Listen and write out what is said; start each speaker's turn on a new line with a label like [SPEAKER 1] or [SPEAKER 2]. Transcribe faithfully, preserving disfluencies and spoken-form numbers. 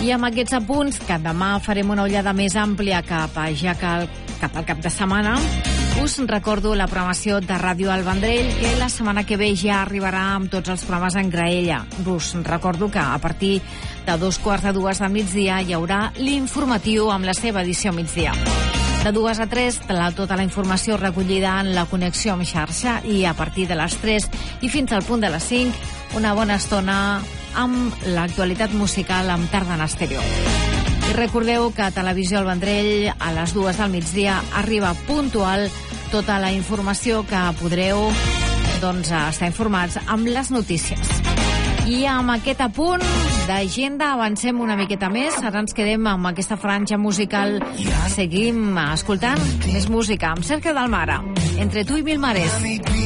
[SPEAKER 1] I amb aquests apunts, que demà farem una ullada més àmplia cap a ja cal, cap al cap de setmana, us recordo la programació de Ràdio El Vendrell, que la setmana que ve ja arribarà amb tots els programes en graella. Us recordo que a partir de dos quarts de dues del migdia hi haurà l'informatiu amb la seva edició migdia. De dues a tres, la, tota la informació recollida en la connexió amb xarxa, i a partir de les tres i fins al punt de les cinc, una bona estona amb l'actualitat musical amb Tarda en Estèreo. I recordeu que a Televisió El Vendrell a les dues del migdia arriba puntual tota la informació que podreu doncs, estar informats amb les notícies. I amb aquest apunt d'agenda avancem una miqueta més. Ara ens quedem amb aquesta franja musical. Seguim escoltant més música amb Sergio Dalmara, Entre tu i mil mares.